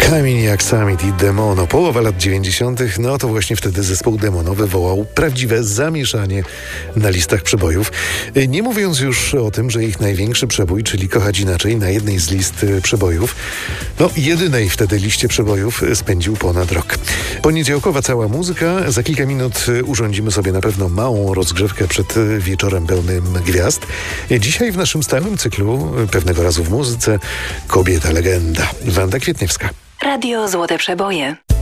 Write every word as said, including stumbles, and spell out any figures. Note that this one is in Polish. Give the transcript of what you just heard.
Kamień jak Summit i Demono. Połowa lat dziewięćdziesiątych. No to właśnie wtedy zespół Demono wywołał prawdziwe zamieszanie na listach przebojów. Nie mówiąc już o tym, że ich największy przebój, czyli Kochać Inaczej, na jednej z list przebojów, no jedynej wtedy liście przebojów, spędził ponad rok. Poniedziałkowa cała muzyka. Za kilka minut urządzimy sobie na pewno małą rozgrzewkę przed wieczorem pełnym gwiazd. Dzisiaj w naszym stałym cyklu Pewnego razu w muzyce Kobieta legenda. Wanda Kwietniewska. Radio Złote Przeboje.